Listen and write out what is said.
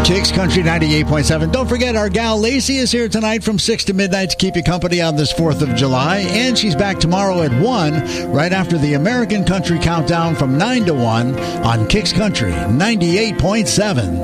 Kicks Country 98.7. Don't forget, our gal Lacey is here tonight from 6 to midnight to keep you company on this 4th of July. And she's back tomorrow at 1, right after the American Country Countdown from 9 to 1 on Kicks Country 98.7.